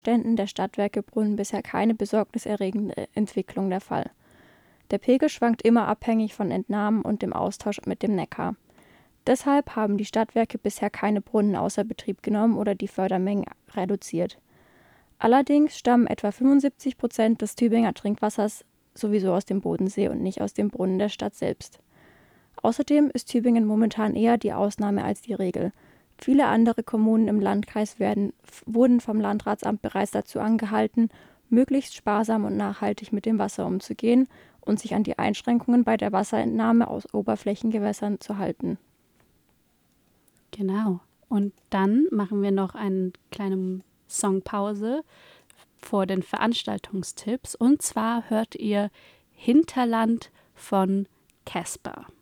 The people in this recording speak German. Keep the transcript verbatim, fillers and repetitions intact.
Ständen der Stadtwerke Brunn bisher keine besorgniserregende Entwicklung der Fall. Der Pegel schwankt immer abhängig von Entnahmen und dem Austausch mit dem Neckar. Deshalb haben die Stadtwerke bisher keine Brunnen außer Betrieb genommen oder die Fördermengen reduziert. Allerdings stammen etwa fünfundsiebzig Prozent des Tübinger Trinkwassers sowieso aus dem Bodensee und nicht aus dem Brunnen der Stadt selbst. Außerdem ist Tübingen momentan eher die Ausnahme als die Regel. Viele andere Kommunen im Landkreis werden, wurden vom Landratsamt bereits dazu angehalten, möglichst sparsam und nachhaltig mit dem Wasser umzugehen und sich an die Einschränkungen bei der Wasserentnahme aus Oberflächengewässern zu halten. Genau. Und dann machen wir noch eine kleine Songpause vor den Veranstaltungstipps. Und zwar hört ihr Hinterland von Casper.